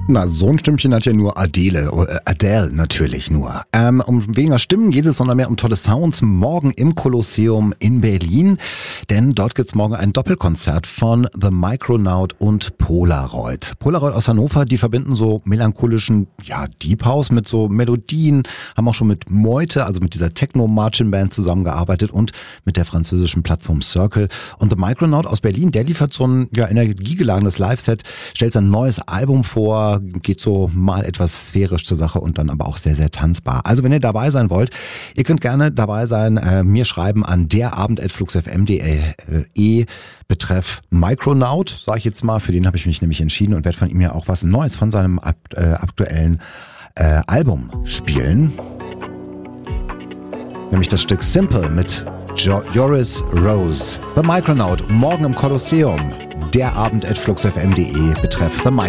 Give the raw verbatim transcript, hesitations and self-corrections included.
Na, so ein Stimmchen hat ja nur Adele, äh, Adele natürlich nur. Ähm, um weniger Stimmen geht es, sondern mehr um tolle Sounds. Morgen im Kolosseum in Berlin, denn dort gibt's morgen ein Doppelkonzert von The Micronaut und Polaroid. Polaroid aus Hannover, die verbinden so melancholischen, ja, Deep House mit so Melodien, haben auch schon mit Meute, also mit dieser Techno-Marching-Band zusammengearbeitet und mit der französischen Plattform Circle. Und The Micronaut aus Berlin, der liefert so ein ja, energiegeladenes Live-Set, stellt sein neues Album vor, geht so mal etwas sphärisch zur Sache und dann aber auch sehr, sehr tanzbar. Also wenn ihr dabei sein wollt, ihr könnt gerne dabei sein, äh, mir schreiben an derabend at fluxfm punkt de betreff Micronaut, sage ich jetzt mal, für den habe ich mich nämlich entschieden und werde von ihm ja auch was Neues von seinem äh, aktuellen äh, Album spielen. Nämlich das Stück Simple mit jo- Joris Rose. The Micronaut, morgen im Kolosseum. derabend at fluxfm punkt de betreff The Micronaut.